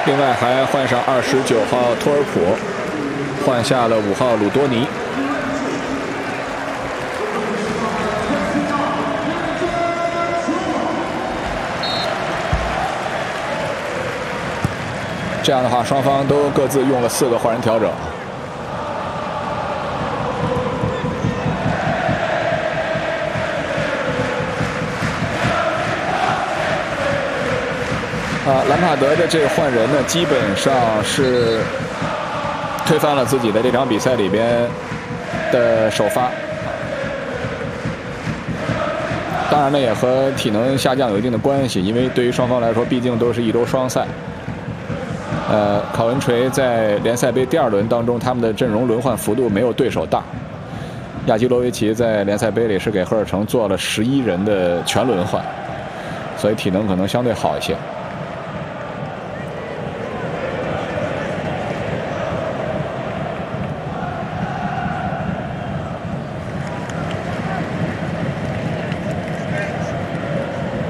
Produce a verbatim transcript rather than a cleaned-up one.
另外还换上二十九号托尔普，换下了五号鲁多尼。这样的话，双方都各自用了四个换人调整。啊，兰帕德的这个换人呢，基本上是推翻了自己的这场比赛里边的首发。当然呢，也和体能下降有一定的关系，因为对于双方来说，毕竟都是一周双赛。呃，考文垂在联赛杯第二轮当中，他们的阵容轮换幅度没有对手大。亚基罗维奇在联赛杯里是给赫尔城做了十一人的全轮换，所以体能可能相对好一些。